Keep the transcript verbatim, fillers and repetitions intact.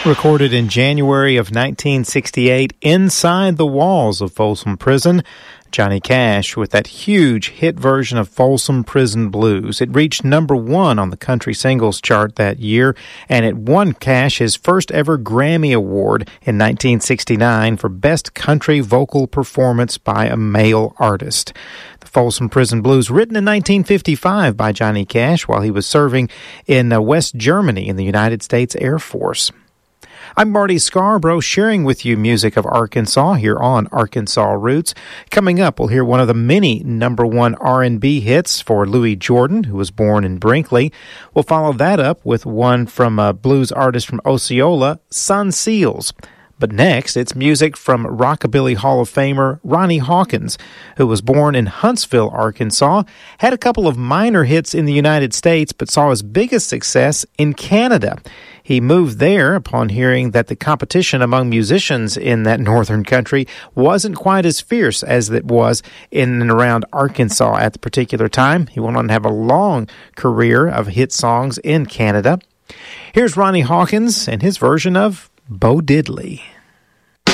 Recorded in January of nineteen sixty-eight inside the walls of Folsom Prison, Johnny Cash with that huge hit version of Folsom Prison Blues. It reached number one on the country singles chart that year, and it won Cash his first ever Grammy Award in nineteen sixty-nine for Best Country Vocal Performance by a Male Artist. The Folsom Prison Blues, written in nineteen fifty-five by Johnny Cash while he was serving in uh, West Germany in the United States Air Force. I'm Marty Scarborough, sharing with you music of Arkansas here on Arkansas Roots. Coming up, we'll hear one of the many number one R and B hits for Louis Jordan, who was born in Brinkley. We'll follow that up with one from a blues artist from Osceola, Sun Seals. But next, it's music from Rockabilly Hall of Famer Ronnie Hawkins, who was born in Huntsville, Arkansas, had a couple of minor hits in the United States, but saw his biggest success in Canada. He moved there upon hearing that the competition among musicians in that northern country wasn't quite as fierce as it was in and around Arkansas at the particular time. He went on to have a long career of hit songs in Canada. Here's Ronnie Hawkins and his version of Bo Diddley.